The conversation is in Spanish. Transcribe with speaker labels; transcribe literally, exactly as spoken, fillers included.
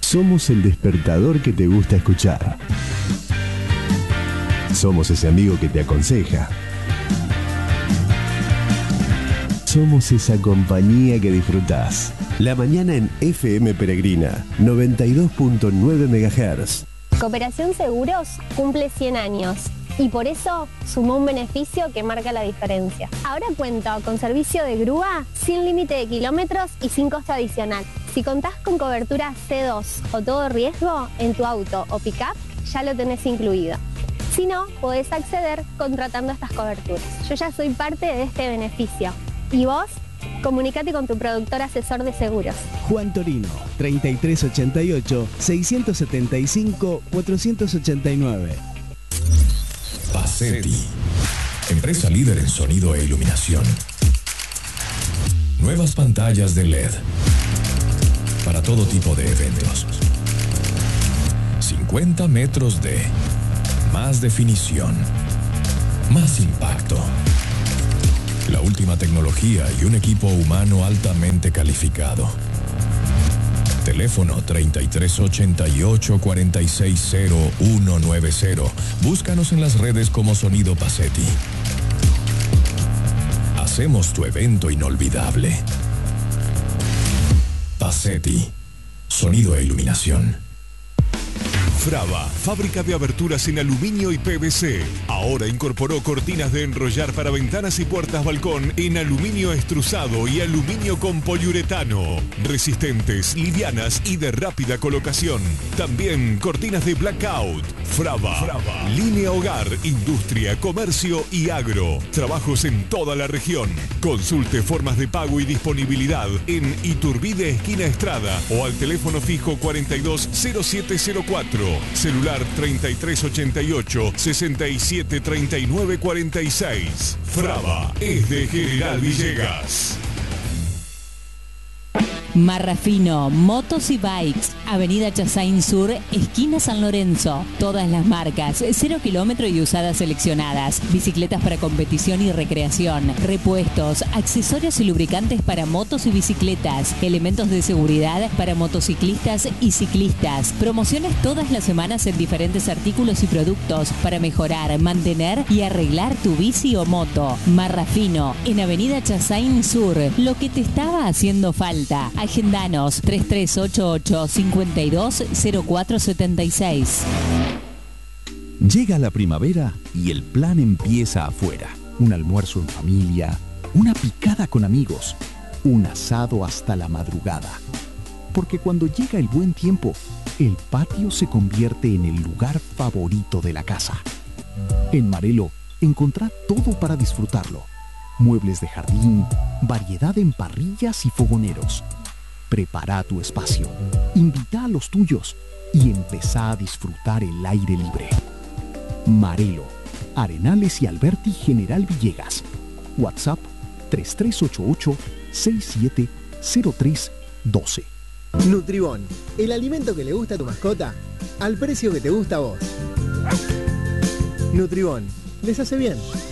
Speaker 1: Somos el despertador que te gusta escuchar. Somos ese amigo que te aconseja. Somos esa compañía que disfrutás. La mañana en F M Peregrina, noventa y dos punto nueve megahertz.
Speaker 2: Cooperación Seguros cumple cien años y por eso sumó un beneficio que marca la diferencia. Ahora cuento con servicio de grúa sin límite de kilómetros y sin costo adicional. Si contás con cobertura C dos o todo riesgo en tu auto o pick-up, ya lo tenés incluido. Si no, podés acceder contratando estas coberturas. Yo ya soy parte de este beneficio. ¿Y vos? Comunicate con tu productor asesor de seguros.
Speaker 3: Juan Torino, treinta y tres ochenta y ocho, seiscientos setenta y cinco, cuatrocientos ochenta y nueve.
Speaker 4: Pacetti, empresa líder en sonido e iluminación. Nuevas pantallas de L E D para todo tipo de eventos. cincuenta metros de más definición, más impacto. La última tecnología y un equipo humano altamente calificado. Teléfono treinta y tres ochenta y ocho, cuarenta y seis cero, ciento noventa. Búscanos en las redes como Sonido Pacetti. Hacemos tu evento inolvidable. Pacetti, sonido e iluminación.
Speaker 5: Frava, fábrica de aberturas en aluminio y P V C. Ahora incorporó cortinas de enrollar para ventanas y puertas balcón en aluminio extrusado y aluminio con poliuretano. Resistentes, livianas y de rápida colocación. También cortinas de blackout. Frava, Frava. Línea hogar, industria, comercio y agro. Trabajos en toda la región. Consulte formas de pago y disponibilidad en Iturbide, esquina Estrada o al teléfono fijo cuarenta y dos cero siete cero cuatro. Celular treinta y tres ochenta y ocho, sesenta y siete treinta y nueve cuarenta y seis. Frava es de General Villegas.
Speaker 6: Marrafino, motos y bikes, Avenida Chassain Sur, esquina San Lorenzo. Todas las marcas, cero kilómetro y usadas seleccionadas. Bicicletas para competición y recreación. Repuestos, accesorios y lubricantes para motos y bicicletas. Elementos de seguridad para motociclistas y ciclistas. Promociones todas las semanas en diferentes artículos y productos para mejorar, mantener y arreglar tu bici o moto. Marrafino, en Avenida Chassain Sur. Lo que te estaba haciendo falta. Agendanos tres tres ocho ocho, cinco dos, cero cuatro siete seis.
Speaker 7: Llega la primavera y el plan empieza afuera. Un almuerzo en familia, una picada con amigos, un asado hasta la madrugada. Porque cuando llega el buen tiempo, el patio se convierte en el lugar favorito de la casa. En Marelo, encontrá todo para disfrutarlo. Muebles de jardín, variedad en parrillas y fogoneros. Prepara tu espacio, invita a los tuyos y empezá a disfrutar el aire libre. Marelo, Arenales y Alberti, General Villegas. WhatsApp tres tres ocho ocho, seis siete cero tres uno dos.
Speaker 8: Nutribón, el alimento que le gusta a tu mascota, al precio que te gusta a vos. Nutribón, les hace bien.